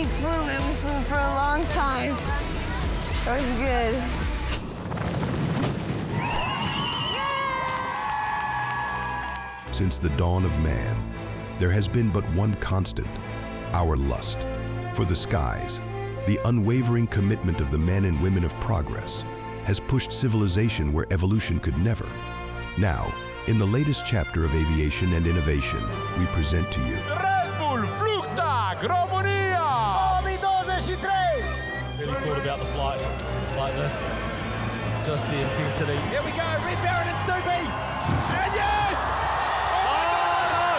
We flew for a long time. That was good. Since the dawn of man, there has been but one constant, our lust for the skies. The unwavering commitment of the men and women of progress has pushed civilization where evolution could never. Now, in the latest chapter of aviation and innovation, we present to you Red Bull Flugtag Romania! Really thought about the flight like this. Just the intensity. Here we go, Red Baron and Snoopy! And yes!